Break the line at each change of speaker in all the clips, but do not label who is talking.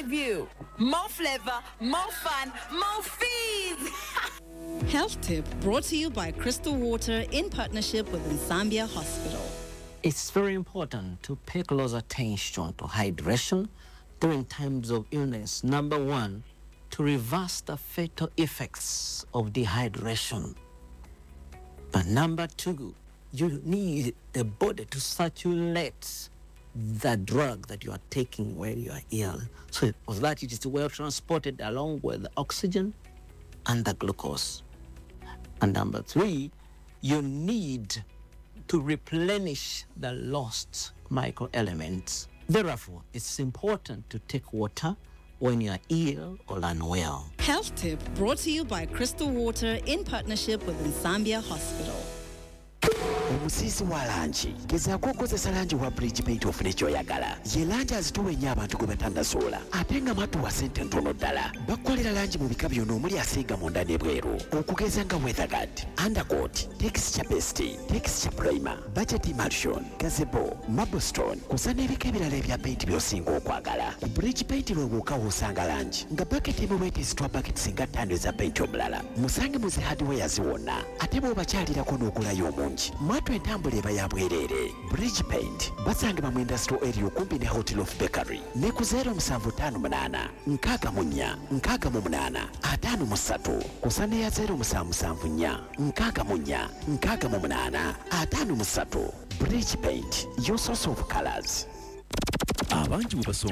view. More flavor, more fun, more fees.
Health Tip brought to you by Crystal Water in partnership with Nsambia Hospital.
It's very important to pay close attention to hydration during times of illness. Number one, to reverse the fatal effects of dehydration. But number two, you need the body to circulate the drug that you are taking when you are ill, so that it is well transported along with the oxygen and the glucose. And number three, you need to replenish the lost microelements. Therefore, it's important to take water when you are ill or unwell.
Health Tip brought to you by Crystal Water in partnership with Nsambia Hospital.
Omusisi wa langi gezaako okozesa langi wa Bridge Paint ofune ky'oyagala. Ye langi azituwa ennyo abantu gwe batannasoola ate nga matuwa ssente ntono ddala. Bakolera langi mu bika byonna omuli asiiga munda n'ebweru okugeza nga Weatherguard, Undercoat, Texture Paste, Texture Primer, Budget Emulsion, Gazebo, Marblestone kusa n'ebika ebirala ebya paint by'osinga okwagala. Bridge Paint lwe wookawo osanga langi nga baketi emu weeteesitwa baketi nga 5 eza paint omulala. Musange mu zi hardware wonna ate bw'obakyalirako n'ogulayo omungi. Mwattu entambula eba ya bwereere. Bridge Paint basange mu industrial area okumpi ne Hotel of Bakery ne ku 0758 64 68 53 kusa ne ya 0774 64 68 53. Bridge Paint, your source of colors.
Abanji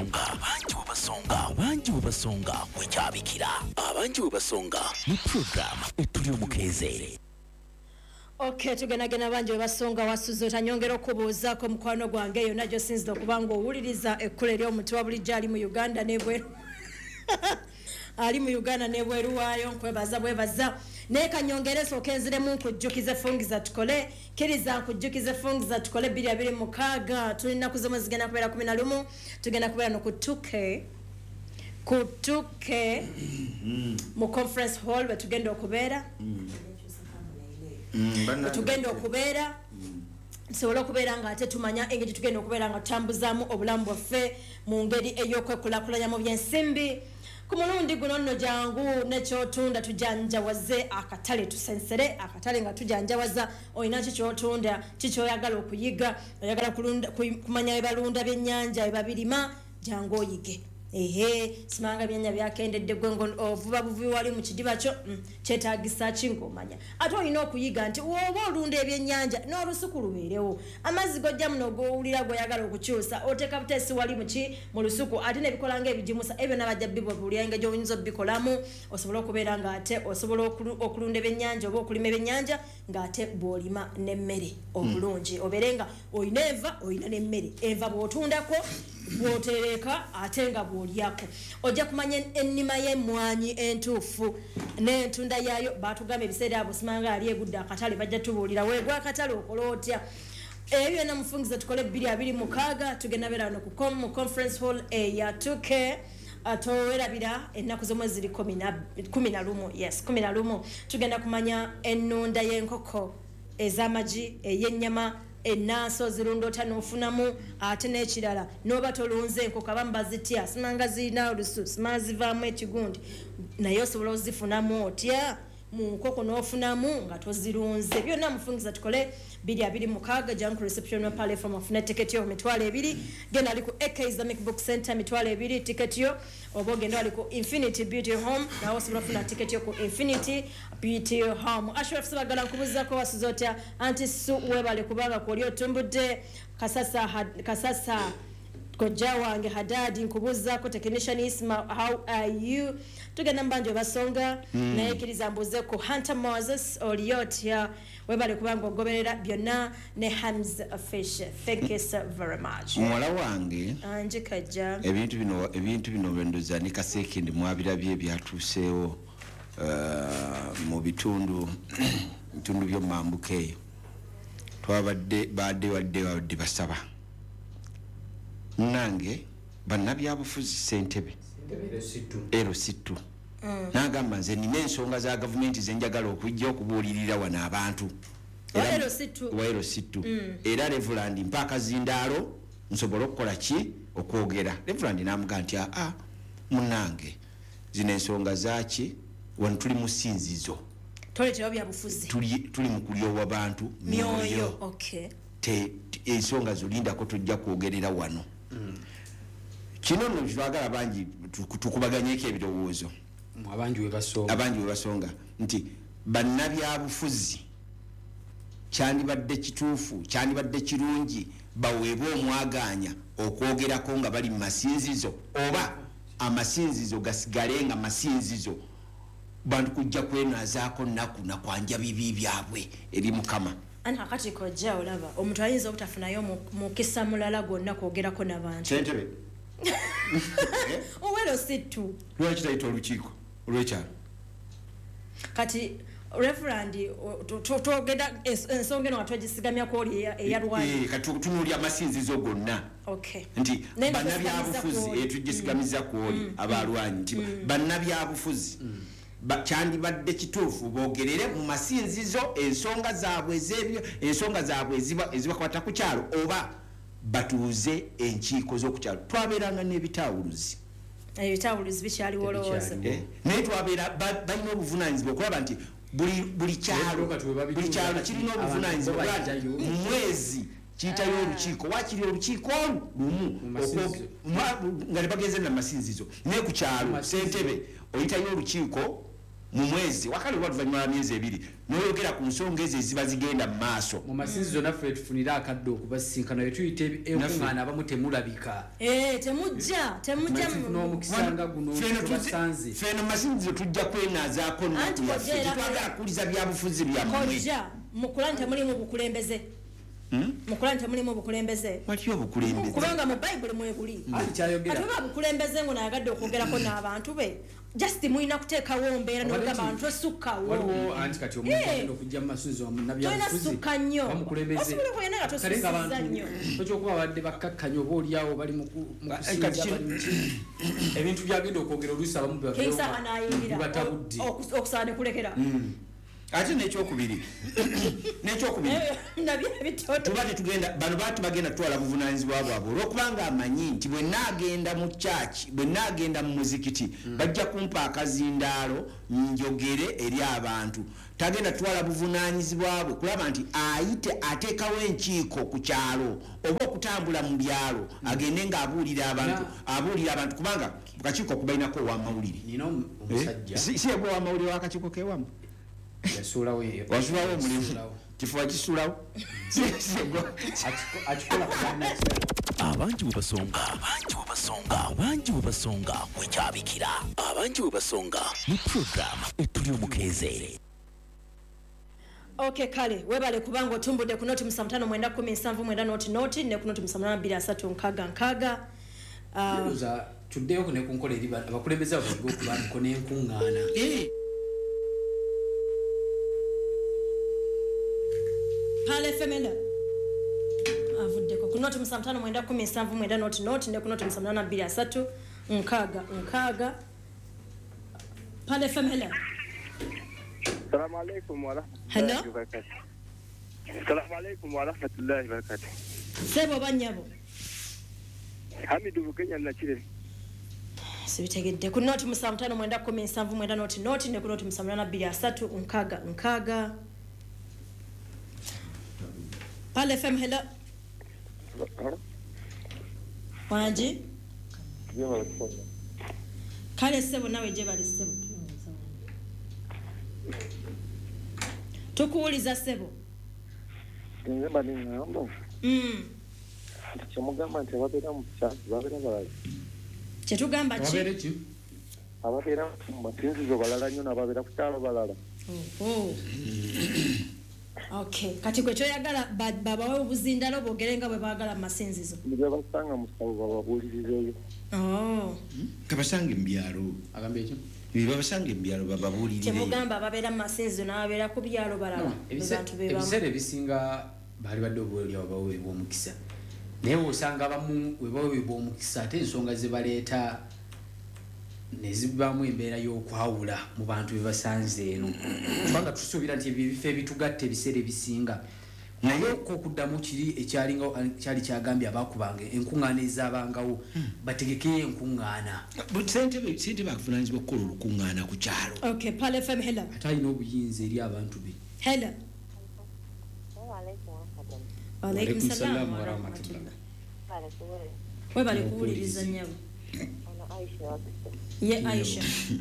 bubasonga wekyabikira. Abanji bubasonga mu program etuli omukeeze.
Okay, tugenagena banji basonga wasuzo tanyongera okubuuzaako mukwano gwange yonna gyosinzidde okuba ng'owuliriza ekkula ery'omuti wa bulijjo ali mu Uganda n'ebweru ali mu Uganda n'ebweru waayo nkwebaza bwebaza naye kanyongere esooka enziremu nkujjukize fungiza tukole kiriza nkujjukize fungiza tukole 226 tulina kuzoma zigenda kubeera 11 tugenda kubeera kutuke mu conference hall betugenda okubeera tugenda okubeera sobola okubeera nga ate tumanya engeri tugenda okubeera nga tutambuzaamu obulamu bwaffe mu ngeri ey'okwekulakulanya mu byensimbi. Ku mulundi guno nno jangu nekyotunda tujanjawaze akatale tusensere akatale nga tujanjawaza olina kikyotunda kikyoyagala okuyiga oyagala kumanya ebalunda byennyanja ebabirima jangu oyige. Simanga byanya byakendedde gwe ovuba buvi wali mu kidiba kyo kyetaagisa kingomanya ate olina okuyiga nti oba olunda ebyennyanja n'olusuku lubeerewo amazzi gojja muno gowulira gwoyagala okukyusa oteeka buteesi wali mu lusuku ate nebikola ng'ebijimusa ebyo nabajja bibuulira engeri gy'oyinza obbikolamu osobola okubeera ng'ate osobola okulunda ebyennyanja oba okulima ebyennyanja ng'ate bw'olima n'emmere obulungi obeere nga olina enva olina n'emmere enva bw'otundako bw'otereka ate nga bw'olyako ojja kumanya ennima y'emmwanyi entuufu n'entunda yaayo baatugamba ebiseera abo simanga ali egudde akatale bajja tubuulira weegwa akatale okola otya ebyo byonna mufungiza tukole 226 tugenda beera wano mu conference hall eya 2K towerabira ennaku z'omwezi 11 yes 11 tugenda kumanya ennunda y'enkoko ez'amagi ey'ennyama ennaso zirundo tanofunamu ate n'ekirala n'oba tolunze enkoko abamu bazitya simanga zirina olusu simanga zivaamu ekigundi naye osobola ozifunamu otya mu nkoko n'ofunamu nga tozirunze byonna mufungiza tukole 226 janku reception wa pale from afune tiketi yo mitwale 2 genda ali ku AK Islamic Book Center mitwale 2 tiketi yo obo genda ali ku Infinity Beauty Home na osobola kufuna tiketi yo ku Infinity Beauty Home. Ashraf Sabagala nkubuza ko wasuzotya anti su webale kubanga ko lyo tumbudde kasasa koja wange Hadadi nkubuza ko technician Isma how are you tugenda mbanje basonga naye kiriza mbuze ko Hunter Moses Oliotya webale kubanga ogoberera byonna ne Hamza Fish. Thank you so very much.
Mwala wange
anje kajja
ebintu bino bendoza ni kasekindi mwabirabye byatuseewo mu bitundu byo mambuke twabadde wadde basaba nange bannabyabufuzi sentebe erositu nagamba nze nina ensonga za gavumenti zenjagala okujja okubuulirira wano abantu erositu era Reverend mpaka zindaalo nsobola okukola ki okwogera. Reverend namuga nti munange zino ensonga zaki wano tuli mu ssinzizo
toletera byabufuzi
tuli mu kulyowa abantu myoyo
okay
ensonga zolindako tujja kwogerera wano kino nno twagala bangi tukubaganyeko ebirowoozo
abangi we basonga nti bannabyabufuzi kyandibadde kituufu kyandibadde kirungi baweebwe omwaganya okwogerako nga bali mu masinzizo oba amasinzizo gasigale nga masinzizo bantu kujja kwenazaako nnaku nakwanja bibi byabwe eri Mukama.
Ana kakati kojja olaba omuntu ayinza obutafunayo mukisa mulala gwonna kwogerako n'abantu
Sentebe
owero situ
lwaki tayita olukiiko olw'ekyalo
kati referend twogenda ensonga eno nga twegisigamyako oli eyalwanyi
kati tunuulya amasinzizo gonna
okay
nti bannabyabufuzi tugisigamiza ku oli abalwanyi nti bannabyabufuzi kyandibadde kituufu bogerere mu masinzizo ensonga zaabwe ezibakwata ku kyalo oba batuuze enkiiko z'okukyalo twabeeranga n'ebitawuluzi
bikyaliwo olowooza
naye twabeera balina obuvunaanyizibwa okulaba nti buli kyalo kirina obuvunaanyizibwa mu mwezi kiyitayo olukiiko wakiri olukiiko lumu nga ne bagenze na masinzizo naye ku kyalo Ssentebe oyitayo olukiiko mu mwezi wakali oluvannyuma lwa myezi 2 n'oyogera ku nsonga ezo eziba zigenda mu maaso
mu masinzizo naffe tufunira akadde okubasinkana bwe tuyita enkuŋŋaana abamu temulabika n'omukisanga guno tubasanze
feno masinzizo tujja kwenazaako nnaku yaffe tetwagala kuliza byabufuzi byammwe
mukulani temulimu bukulembeze mukulani temulimu obukulembeze
waliyo obukulembeze
kubanga mu bayibuli mwebuli ate oba bukulembeze ngo nayagadde okwogerako n'abantu be just mulina kuteekawo mbeera n'ogamba abantu esukkawo
waliwo anti kati omuntu agenda okujja mu masinzizo munnabyabufuzi bamukulembeze kale ng'abantu ekyokuba abadde bakkakkanya oba oliawo bali mu kusinza ebintu byagenda okwogera oluusi abamu bibatabudde
okusaba ne kulekera
ate nekyokubiri tuba tetugenda bano baati bagenda tutwala buvunaanyizibwa bwabwe olwokubanga amanyi nti bwe naagenda mu chachi bwe naagenda mu muzikiti bajja kumpa akazindaalo njogere eri abantu tagenda tutwala buvunaanyizibwa bwe kulaba nti ayite ateekawo enkiiko ku kyalo oba okutambula mu byalo agende ng'abuulira abantu kubanga kakiiko kubalinako owamawulire si yegwe owamawulire wakakiiko kewamu
yasuulawo
omulimu kifuba kisuulawo
akikola
abangi bwe basonga wekyabikira abangi bwe basonga mu puroguramu etuli omukeeze.
Okay kale webale kubanga otumbudde ku noti 55 noti ne ku noti 7236
nkaga tuddeyo ku ne ku nkola eri abakulembeze abo baliko okubandiko n'enkuŋŋaana
Pale femela avuddeko ku noti 55 noti ne ku noti 7236 nkaga Pale femela.
Assalamu alaikum wa rahmatullahi wa barakatuh. Assalamu alaikum wa rahmatullahi wa barakatuh.
Sebo banyabo.
Hamidu Bukenya na Chile.
Sibitegedde ku noti 55 noti ne ku noti 7236 nkaga. Pale FM hello. Wanji? Kale sebo nawe je bali sebo. Tukuuliza sebo.
Ngamba ni ngamba. Chamugamba nti ababera mu kyalo babera balala.
Kyetugamba ki?
Ababera mu masinzizo balala nnyo n'ababera ku kyalo balala.
Okay, kati gwe kyoyagala babawe obuzindalo bogerenga bwe baagala masinzizo.
Nibyo basanga mu ssabo bababuulirizeeyo.
Kabasange mu byalo.
Agamba ekyo?
Babasange mu byalo bababuulirireyo.
Kyemugamba babeera mu masinzizo n'ababeera ku byalo balala.
Ebiseera ebisinga baali badde obuwulya babaweebwa omukisa. Naye osanga abamu we baweebwa omukisa ate ensonga ze baleeta ne zibaamu embeera y'okwawula mu bantu be basanze eno. Kubanga tusuubira nti ebifo ebitugatta ebiseera ebisinga naye okuddamu kiri ekyali kyagambye abakubanga enkuŋŋaana ezaabangawo bategekeye enkuŋŋaana
sente bakuvunaanyizibwa okukola olukuŋŋaana ku kyalo
ate alina obuyinza eri abantu be.
Walaikum salam wa rahmatullah. Webale kuwuliriza nnyabo. Ye Aisha.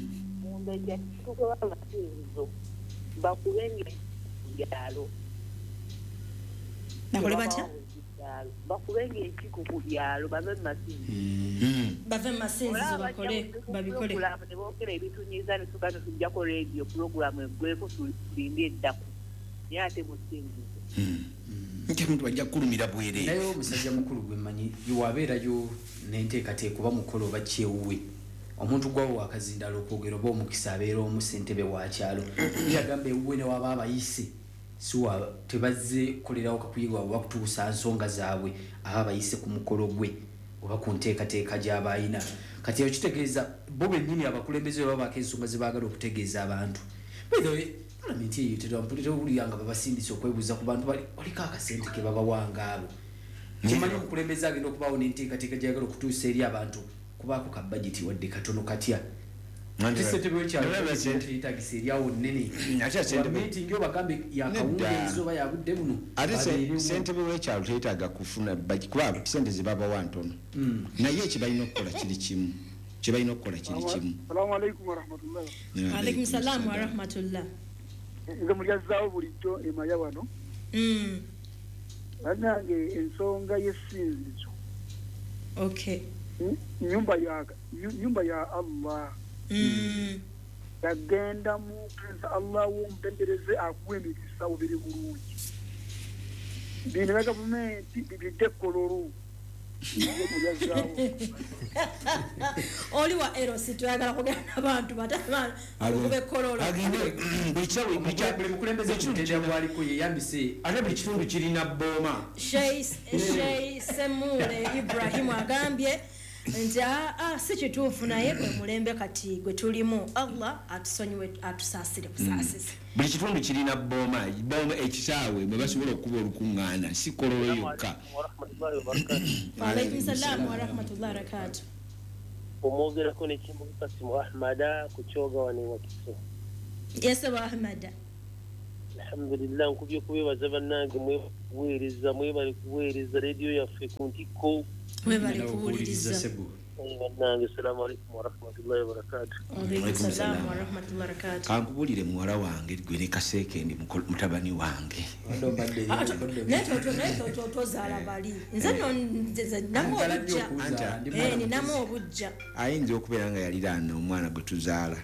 Nakole batya?
Bakubenge ekiko ku byalo bave
masinzizo babikole.
Ne bookera ebitunyiza ne tugaano tujjako radio program eggweko tulinde eddaku. Naye ate musinzizo.
Nti muntu ajja kulumira bwereere.
Naye omusajja mukulu gwe mmanyi yowabeerayo n'enteekateeka oba mukolo oba kyewuwe. Omuntu gwawo akazindalo okwogera oba omukisa abeera omu ssentebe wa kyalo. Yagamba ewuwe ne waba abayise siwa tebazze kolerawo kakuyigwa oba kutuusa nsonga zaabwe aba abayise ku mukolo gwe oba ku nteekateeka gy'abayina. Kati eyo kitegeeza bo bennyini abakulembeze baba baako ensonga ze baagala okutegeeza abantu. Palamenti eyo tewuliranga babasindise okwebuuza ku bantu baliko akasente ke babawanga abo. Kimanyi omukulembeze agenda okubaawo n'enteekateeka gy'ayagala okutuusa eri abantu kubaako ka budget wadde katono katya. Ssentebe w'ekyaloyitagisa eryawo nnene. Gavumenti ngyo bagambe yakawungeezi oba yabudde buno.
Ate ssentebe w'ekyalo teetaaga kufuna budget kuba ssente ze babawa ntono. Naye kibalina okukola kiri kimu.
Assalamu alaikum wa rahmatullah.
Wa alaikum salam wa rahmatullah.
Nze mulyazaawo bulijjo emaya wano. Bannange ensonga y'essinzizo.
Okay.
Nyumba ya Allah. Yagenda mu kanisa Allah w'omutendereze akuwa emikisa obiri bulungi. Bino bya gavumenti bibidde kololo.
Oli wa erosi tuyagala kugenda abantu batamana akube kololo.
Buli mukulembeze kitendera bwaliko yeyambise ate buli kitundu kirina bbooma.
Sheikh Semule Ibrahim agambye nti si kituufu naye gwe mulembe kati gwe tulimu Allah atusonyiwe atusaasire kusaasise.
Buli kitundu kirina bbooma ekisaawe mwe basobola okuba olukuŋŋaana si kololo yokka.
Wa alaikum salam wa rahmatullahi wa barakatuh.
Omwogerako ne Kimbugu Kasimu Ahmada ku Kyoga wano e Wakiso.
Yes wa Ahmada.
Alhamdulillah nkubye kubeebaza bannange mwebale kuweereza radio yaffe ku ntikko.
Mwebale kuwuliriza.
Bannange assalamu alaikum wa rahmatullahi wa barakatuh.
Wa alaikum salam wa rahmatullahi wa barakatuh.
Kankubulire muwala wange gwe ne Kasekendi mutabani wange.
Neto tozaala bali. Nze namu obujja. Ni namu obujja.
Ayinza okubeera nga yaliraana omwana gwe tuzaala.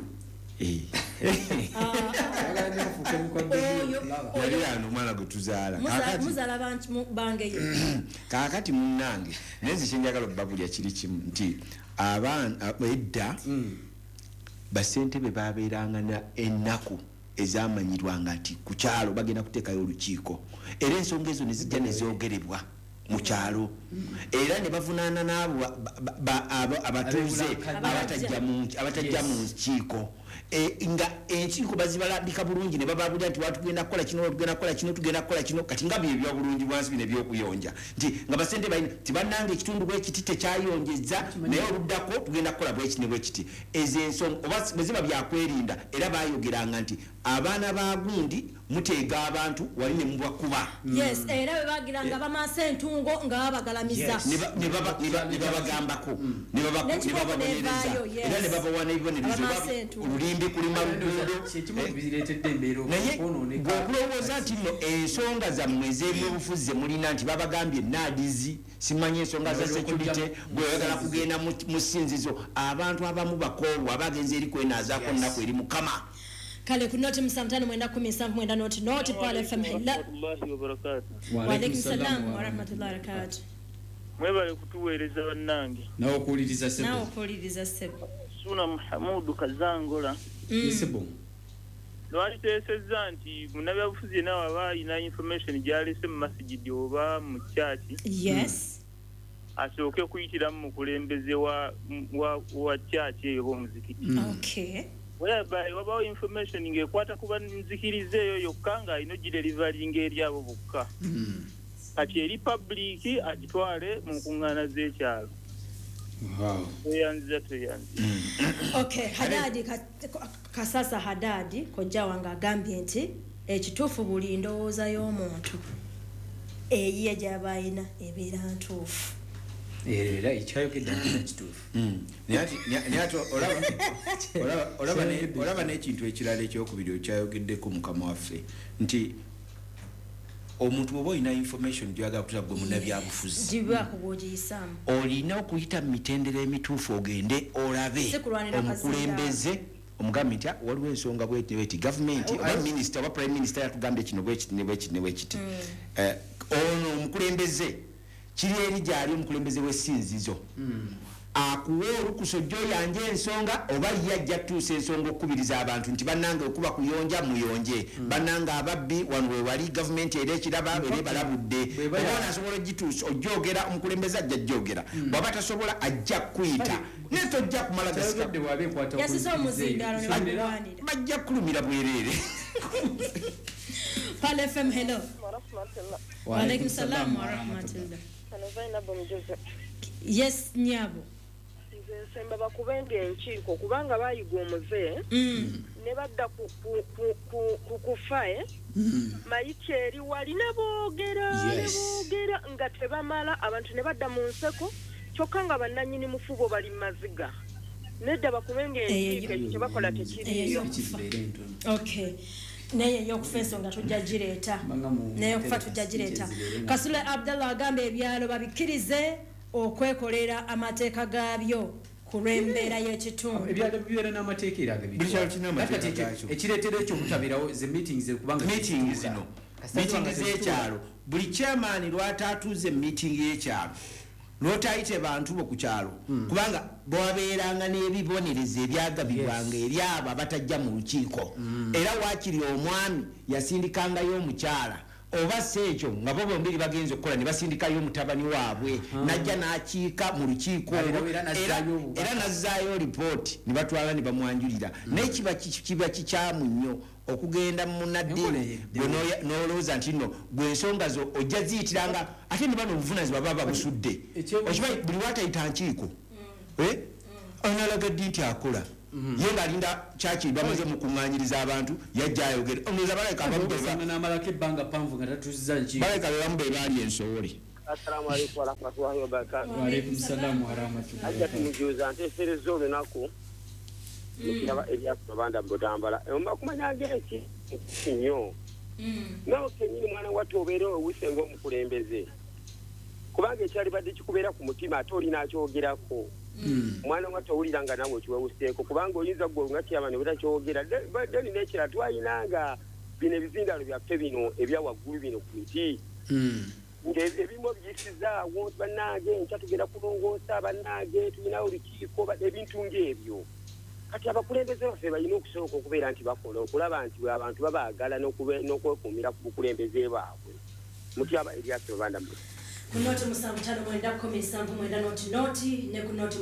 Yaliraana omwana gwe tuzaala.
Muzaala bange ye.
Kaakati munnange nenzi kyenjagala obbabulya kiri kimu nti abaana edda basentebe babeeranga ennaku ezamanyirwanga nti ku kyalo bagenda kuteekayo olukiiko era ensonga ezo ne zijja ne zoogerebwa mu kyalo era ne bavunaana n'abo abatuuze abatajja mu nkiiko nga enkiiko bazibalambika bulungi ne bababulira nti watugenda kukola kino tugenda kukola kino kati nga bye byobulungi bwansi bino ebyokuyonja nti nga basente balina tibannanga ekitundu bwekiti tekyayonjeza naye oluddako tugenda kukola bwekiti ne bwekiti ezo ensonga oba bwe ziba byakwerinda era bayogeranga nti abaana ba gundi muteega abantu wali ne mubwakuba.
Yes, era bwe bagiranga bamaasa entungo nga babagalamiza.
Ne babagambako ne bababonereza era ne babawa n'ebibonerezo olulimbi kulima luguudo naye bw'okulowooza nti nno ensonga zammwe ez'ebyobufuzi ze mulina nti babagambye naadizi simanyi ensonga za security bweyagala kugenda mu ssinzizo abantu abamu bakoolwa abagenzi eri kwenaazaako nnaku eri mukama.
Kale ku noti 559 noti pale FM hilla. Wa alaikum salam wa rahmatullahi wa barakatuh.
Mwebale kutuweereza bannange.
Nawo kuwuliriza
sebo.
Suna Muhamudu Kazangola.
Sebo.
Lwali teesezza nti munnabyabufuzi yenna waba alina information gy'alese mu masigidi oba mu kyaki.
Yes.
Asooke kuyitira mu mukulembeze wa kyaki eyo b'omuzikiti.
Okay.
whereby wabawo information ng'ekwata kuba nzikiriza eyo yokka ng'alina ogiderivalinga eri abo bokka kati eri public agitwale mu nkuŋŋaana z'ekyalo. Tweyanziza.
Okay, Hadadi Kasasa Hadadi kojja wange agambye nti ekituufu buli ndowooza y'omuntu eyiye gy'aba ayina ebeera ntuufu.
Era ekyayogedde ekituufu. Olaba n'ekintu ekirala ekyokubiri ekyayogeddeko mukama waffe nti omuntu oba olina information gy'oyagala kutuusa gwe munnabyabufuzi olina okuyita mu mitendera emituufu ogende olabe omukulembeze omugambi nti waliwo ensonga bweti gavumenti oba minisita oba prime minister yatugambye kino bwekiti ne bwekiti ono omukulembeze kiri eri gyali omukulembeze w'essinzizo akuwa olukusa ojja oyanje ensonga oba yajja tuusa ensonga okukubiriza abantu nti bannange okuba kuyonja muyonje bannange ababbi wano wewali gavumenti era ekiraba era balabudde oba nasobola ogituusa ojjogera omukulembeze ajja jjogera bw'aba tasobola ajja kuyita naye tojja kumala bajja kulumira bwereere.
Pal FM, hello. Wa alaikum salam wa rahmatullah. Yes, Nyabo.
Semba bakubende enkiiko kubanga bayiga omuze ne badda ku kufaye mayiti eri wali ne boogera nga tebamala abantu ne badda mu nseko kyokka nga bannannyini mufubo bali maziga nedda bakubende enkiiko kyebakola tekiriyo.
Okay. Naye yokufa ensonga tujja gireeta naye okufa tujja gireeta. Kasule Abdallah agamba ebyalo babikkirize okwekolera amateeka gaabyo ku lw'embeera y'ekitundu.
Ebyalo bibeera n'amateeka era ekireetera ekyo okutabirawo ze meetings kubanga
meeting zino meeting z'ekyalo buli chairman lwataatuuze meeting y'ekyalo lwotayite bantu bo ku kyalo kubanga bwabeeranga n'ebibonerezo ebyagabibwanga eri abo abatajja mu lukiiko era waakiri omwami yasindikangayo omukyala oba seekyo nga bo bombiri bagenze okukola ne basindikayo omutabani waabwe najja n'akiika mu lukiiko era nazzaayo lipooti ne batwala ne bamwanjulira naye kiba kikyamu nnyo okugenda mu munaddiini n'olowooza nti nno gwe ensonga zo ojja ziyitiranga ate ne bano obuvunaanyizibwa baba busudde okimanyi buli waatayita nkiiko onalagadde nti akola ye ng'alinda kyaki bamaze mu kuŋŋaanyiriza abantu yajja ayogere omuza baleka
n'amalako ebbanga ppanvu nga tatuuziza nkiiko
baleka bebamu be baali ensowole.
Assalamu alaikum warahmatullahi wabarakatuh.
Wa alaikum salaam warahmatullahi.
Ajja tumujuuza nteesereza olunaku mukiraba ebyasomabanda butambala omba kumanya ng'eki nnyo nawe kenyini mwana wattu obeera owuse ng'omukulembeze kubanga ekyalibadde kikubeera ku mutima ate olina akyogerako mwana wattu owulira nga nawe okiwewuseeko kubanga oyinza gwe nga kyamani butakyogera deni n'ekira twayinanga bino ebizindalo byaffe bino ebya waggulu bino ku miti ng'ebimu biyisizaawo bannange nkya tugenda kulongoosa bannange tulina olukiiko ebintu ng'ebyo kati abakulembeze baffe balina okusooka okubeera nti bakola okulaba nti abantu babaagala n'okwekuumira ku bukulembeze baabwe mutyaba eryasi babanda
ku noti 75 noti ne ku noti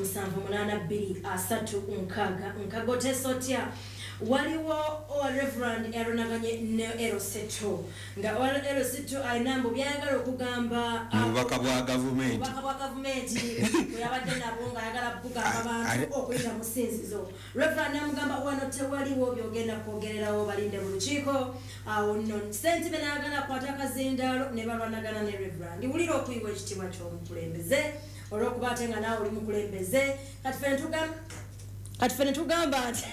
7823 nkago tesotya waliwo Reverend Eronaganye ne Eroseto nga Eroseto ainambo byagala okugamba
obubaka bwa gavumenti
yabadde nabo nga ayagala kugamba abantu okuyita mu ssinzizo. Reverend namugamba wano tewaliwo byogenda kwogererawo balinde mu lukiiko awo nno sentime n'agala kwata akazindaalo ne balwanagana ne Reverend wulira okuyiwa ekitiibwa ky'omukulembeze olw'okuba ate nga naawe oli mukulembeze kati fene tugamba nti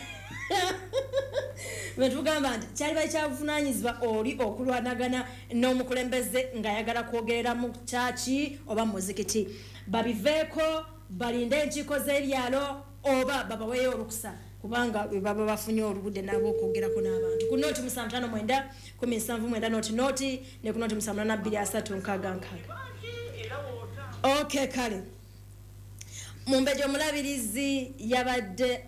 betugamba nti kyaliba kyabuvunaanyizibwa oli okulwanagana n'omukulembeze ng'ayagala kwogerera mu kyaki oba muzikiti babiveeko balinde enkiiko z'ebyalo oba babaweeyo olukusa kubanga baba bafunye olubudde nabo okwogerako n'abantu ku noti 75 noti ne ku noti 72 okay kale Mumbejo mulabirizi yabadde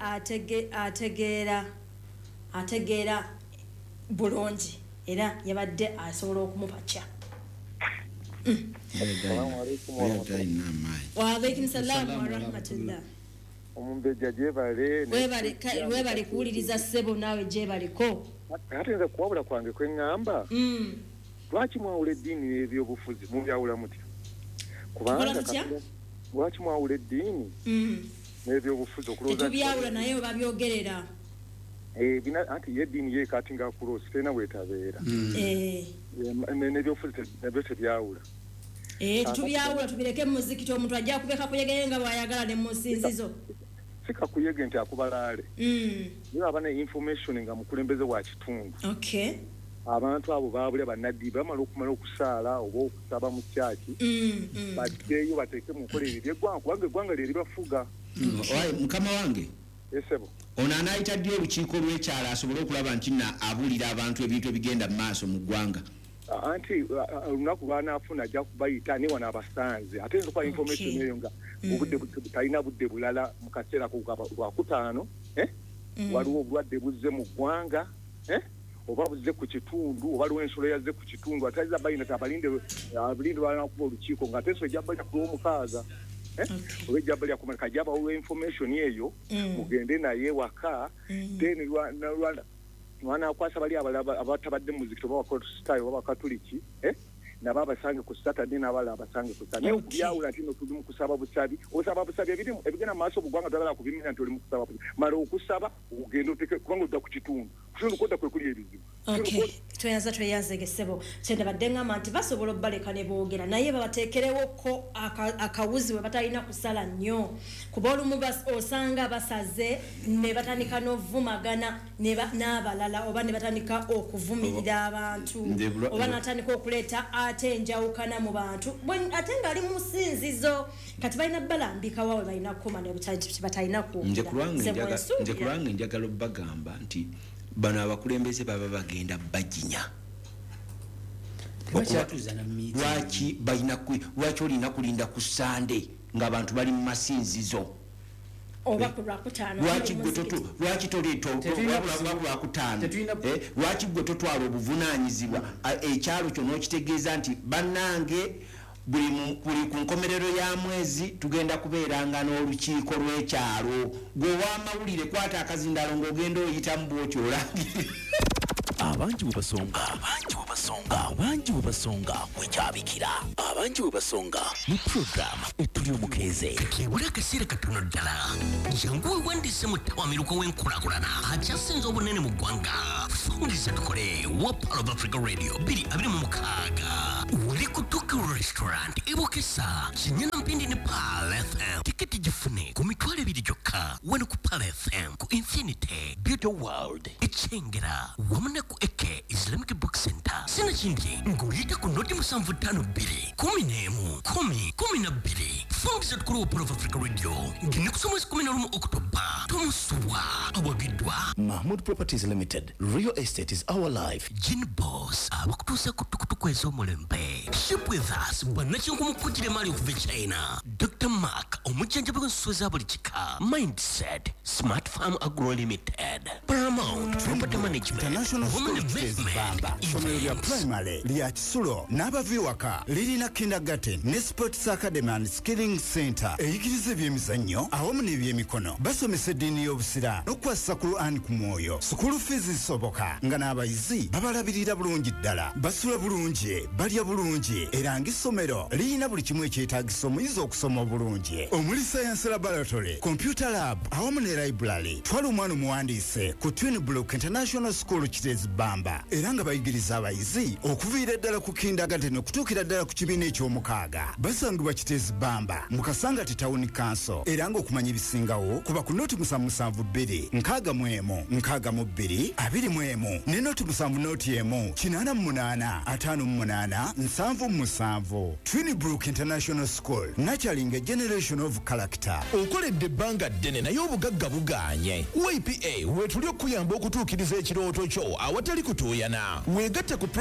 ategeera bulungi era yabadde asobola okumupakya. Wa alaikum salam wa rahmatullah.
Omumbeja jebale
webale kuwuliriza ssebo naawe gyebaliko
ate nze kuwabula kwange kweŋŋamba lwaki mwawula eddiini n'ebyobufuzi mubyawula mutya kubanga lwaki mwawula eddiini n'ebyobufuzi okulowooza
tetubyawula naye oba byogerera
anti ye eddiini yeekati nga kuloosi terina bwetabeera n'ebyobufuzi nabyo tebyawula
tetubyawula tubireke mu muzikiti omuntu ajja kubeka kuyegere nga bw'ayagala ne mu nsinzizo
sika kuyege nti akubalaale niba aba ne information nga mukulembeze wa kitundu abantu abo baabulya bannaddiini bamala okumala okusaala oba okusaba mu kyaki baddeeyo bateeke mu nkola ebyo byeggwanga kubanga eggwanga lye libafuga
mukama wange
esebo
ono anaayita ddi olukiiko lw'ekyalo asobole okulaba nti abulira abantu ebintu ebigenda mu maaso mu ggwanga
anti olunaku lwanaafuna ajja kubayita ne wano abasanze ate nsokuba information eyo nga obudde talina budde bulala mu kaseera lwakutaano waliwo obulwadde buzze mu ggwanga oba buzze ku kitundu oba liwo ensolo yazze ku kitundu ataliza bayina abalinde balinakuba olukiiko nga ate ensolo ejja balya ku lw'omukaaga oba ejja balya ku malika ajja bawulwa information eyo mugende naye waka then wanakwasa bali abatabadde muzikiti oba bakristayo oba bakatuliki nabo abasange ku Saturday n'abala abasange ku Sunday okubyawula nti no tuli mu kusaba busabi osaba busabi ebigenda maaso bugwanga twagala kubimenya nti oli mu kusaba mara okusaba ugenda oteke kubanga odda ku kitundu kodda kwe kuli ebizibu
tweyanze gesebo kyenda badde ngamba nti basobola obbaleka ne boogera naye babateekerewoko akawuzi we batalina kusala nnyo kuba olumu osanga basaze ne batandika n'ovumagana n'abalala oba ne batandika okuvumirira abantu oba natandika okuleeta ate enjawukana mu bantu ate ngaali mu nsinzizo kati balina balambika wawe balina kukoma nebatalina
nje kulwange njagala obbagamba nti bano abakulembeze baba bagenda bajinya lwaki olina kulinda ku Sande ng'abantu bali mu masinzizo lwaki toleeta lwakutaano lwaki gwe totwala obuvunaanyizibwa ekyalo kyo n'okitegeeza nti bannange buli ku nkomerero ya mwezi tugenda kubeeranga n'olukiiko lw'ekyalo gwe w'amawulire kwata akazindalo ng'ogenda oyitamu bw'otyo olangire
abangi bwe basonga wekyabikira abangi bwe basonga mu programu etuli omukeeze kebula akaseera katono ddala jangu wewandise mu ttawamiruko w'enkulaakulana akyasinze obunene mu ggwanga fungiza tukole wa Pearl of Africa Radio 226 wali ku Tuku Restaurant ebokesa kinyana mpindi ne Pearl FM tiketi gifune ku mitwalo 2 gyokka wano ku Pearl FM ku Infinity Beauty World ekyengera wamune ku Eke Islamic Book Center sina kindi ng'oyita ku noti 752 10 fungiza tukole wa Pearl of Africa Radio ngine kusoma 11 Oktoba tomusubwa awagidwa Mahmoud Properties Limited. Real estate is our life.
Gin Boss abakutuusa ku tukutuku ez'omulembe. Ship with us bwannakinku mukujjira emali okuva China. Dr. Mark omujjanjabi w'ensuso za buli kika. Mindset Smart Farm Agro Limited. Paramount Property Management.
International School Bamba. Somero lya primary lya Kisulo n'abaviwaka lirina kindergarten ne Sports Academy and Skilling Center. Eyigiriza ebyemizannyo awamu n'ebyemikono. Basomesa eddiini y'obusiraamu n'okwassa Quran ku mwoyo. School fees zisoboka nga n'abayizi babalabirira bulungi ddala. Basula bulungi, balya bulungi era ng'essomero lirina buli kimu ekyetaagisa omuyizi okusoma obulungi. Omuli Science Laboratory, Computer Lab awamu ne library. Twala omwana omuwandiise ku Twin Brook International School Kitezi Bamba era nga bayigiriza abayizi okuviira ddala ku kindergarten okutuukira ddala ku kibiina eky'omukaaga. Basangibwa Kitezi Bamba mu Kasangati Town Council era ng'okumanya ebisingawo kuba ku noti 772 61 62 21 ne noti 7 88 58 57 Twin Brook International School nurturing a generation of character.
Okoledde ebbanga ddene naye obugagga bugaanye. YPA wetuli okuyamba okutuukiriza ekirooto kyo awatali kutuuyana. Weegatte ku project zaffe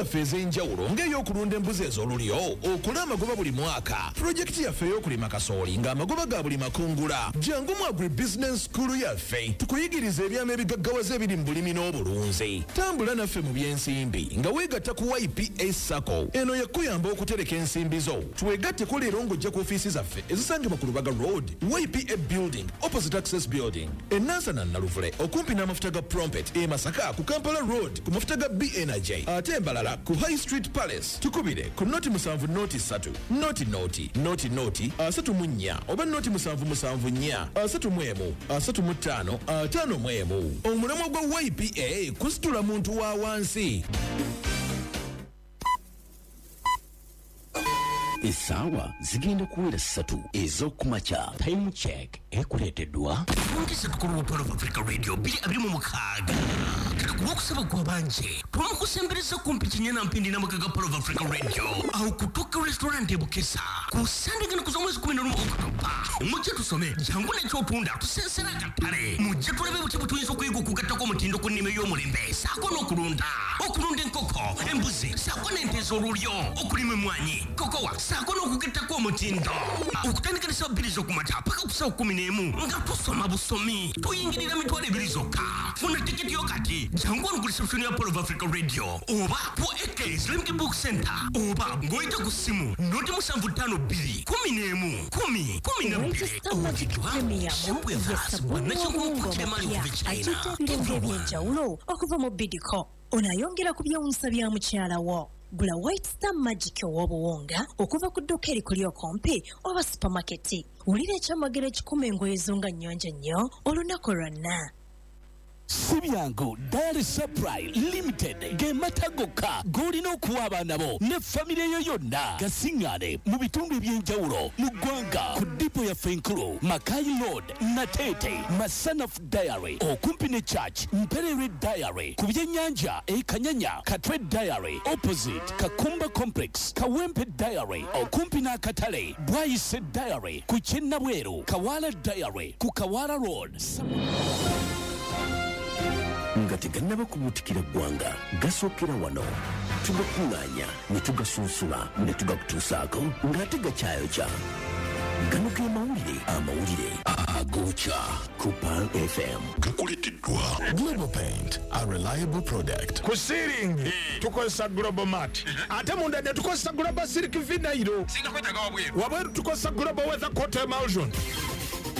zaffe ez'enjawulo ng'ey'okulunda embuzi ez'olulyo okula amagoba buli mwaka pulojekiti yaffe ey'okulima kasooli ng'amagoba ga buli makungula jangu mu agribusiness school yaffe tukuyigiriza ebyama ebigaggawaza ebiri mu bulimi n'obulunzi tambula naffe mu by'ensimbi nga weegatta ku YPA Sacco eno yakuyamba okutereka ensimbi zo twegatteko leero ng'ojja ku ofiisi zaffe ezisangibwa ku Lubaga Road YPA Building opposite Access Building enansana Naluvule okumpi n'amafuta ga Prompet e Masaka ku Kampala Road ku mafuta ga B Energy ate embalala ku High Street Palace tukubire ku noti 7 noti 3 noti 34 oba noti 774 35 55 omulamwa gwa YPA kusitula muntu wa wansi.
Esawa zigenda kuwera 3 ez'okumakya. Time check ekuleeteddwa ongeza tukulu Polo of Africa Radio 226 katakuba okusaba kwa banje twamukusembereza kumpi kinyana mpindi na makaga Polo of Africa Radio au kutoka restaurant ebukesa kusandikana kuza mwezi 11 Oktoba mujja tusome jangu n'ekyotunda tusensera katale mujja tulabe buti butuyinza okuyiga okugattako omutindo ku nnime y'omulembe saako n'okulunda enkoko embuzi saako n'ente ez'olulyo okulima emmwanyi kokowa saako n'okugattako omutindo okutandika ne saa 2 z'okumakya paka ku saa 11 nga tusoma busomi tuyingirira mitwalo 2 zokka funa tiketi yo kati jangu ono ku reception ya Polo of Africa Radio oba ku AK Islamic Book Center oba ng'oyita ku ssimu noti 752
ebyenjawulo okuva mu Bidco onayongera ku byewunsa bya mukyala wo. Gula White Star Magic ow'obuwonga okuva ku dduuka erikuli okumpi oba supermarket. Wulira ekyamagero ekikuma engoye zo nga nnyonjo nnyo olunaku lwonna.
Sibyangu Dairy Supply Limited gemata gokka golina okuwa abaana bo ne famire yo yonna gasiŋŋaane mu bitundu ebyenjawulo mu ggwanga ku dipo yaffe enkulu Makai Road Natete Masanaf Diary okumpi ne Church Mperere Diary ku byennyanja Kanyanya Katwe Diary opposite Kakumba Complex Kawempe Diary okumpi n'akatale Bwayise Diary ku Kyennabweru Kawala Diary ku Kawala Road nga tegannaba kubutikira ggwanga gasookera wano tugakuŋŋaanya ne tugasunsula ne tugakutuusaako ng'ate gakyayokya gano ge amawulire agokya ku Pearl FM gakuleeteddwa Global Paint, a reliable product.
Ku ceiling tukozesa Global Mat ate munda ne tukozesa Global Silk Vinyl wabweru tukozesa Global Weather Coat Emulsion